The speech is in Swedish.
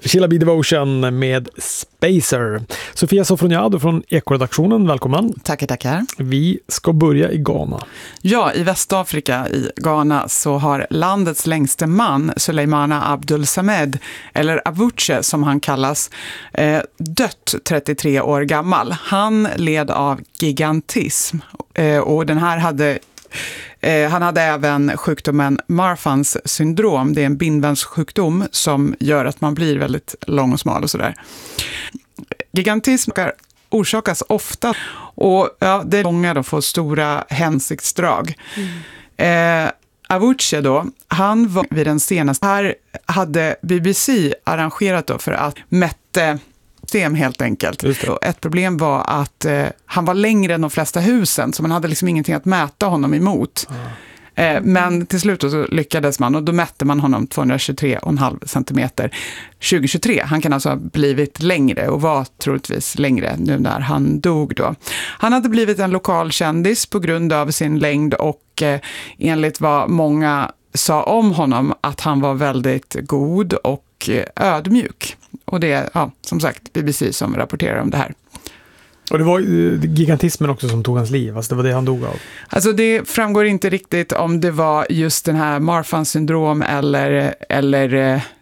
Sheila B. Devotion med Spacer. Sofia Sofroniado från Ekoredaktionen, välkommen. Tackar. Vi ska börja i Ghana. Ja, i Västafrika, i Ghana, så har landets längste man, Suleimana Abdul Samed, eller Avuche som han kallas, dött 33 år gammal. Han led av gigantism och den här han hade även sjukdomen Marfans syndrom. Det är en bindvävssjukdom som gör att man blir väldigt lång och smal och sådär. Gigantism orsakas ofta och det är många då får stora hänsiktsdrag. Avuche då, han var vid den senaste. Här hade BBC arrangerat då för att mätte helt enkelt. Ett problem var att han var längre än de flesta husen, så man hade liksom ingenting att mäta honom emot. Men till slut så lyckades man, och då mätte man honom 223,5 centimeter 2023. Han kan alltså ha blivit längre och var troligtvis längre nu när han dog då. Han hade blivit en lokal kändis på grund av sin längd och enligt vad många sa om honom att han var väldigt god och ödmjuk. Och det är, som sagt, BBC som rapporterar om det här. Och det var gigantismen också som tog hans liv, alltså det var det han dog av. Alltså det framgår inte riktigt om det var just den här Marfans syndrom eller